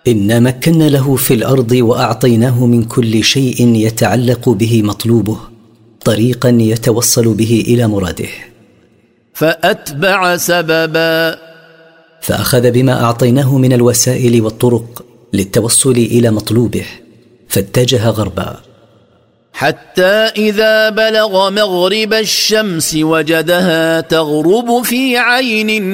إنا مكنا له في الأرض وأعطيناه من كل شيء يتعلق به مطلوبه طريقا يتوصل به إلى مراده. فأتبع سببا، فأخذ بما أعطيناه من الوسائل والطرق للتوصل إلى مطلوبه، فاتجه غربا حتى إذا بلغ مغرب الشمس وجدها تغرب في عين